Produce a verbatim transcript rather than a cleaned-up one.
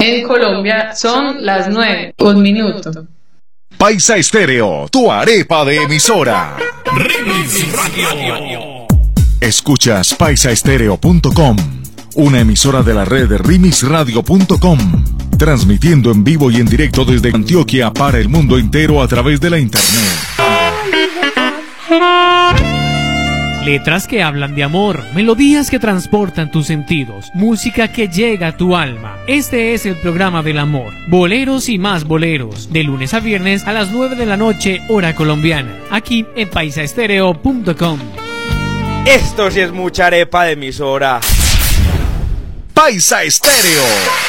En Colombia son las nueve, un minuto. Paisa Estéreo, tu arepa de emisora. Remix Radio. Escuchas paisa estéreo punto com, una emisora de la red remix radio punto com, transmitiendo en vivo y en directo desde Antioquia para el mundo entero a través de la internet. Letras que hablan de amor, melodías que transportan tus sentidos, música que llega a tu alma. Este es el programa del amor. Boleros y más boleros, de lunes a viernes a las nueve de la noche, hora colombiana, aquí en paisa estéreo punto com. Esto sí es mucha arepa de emisora. Paisa Estéreo.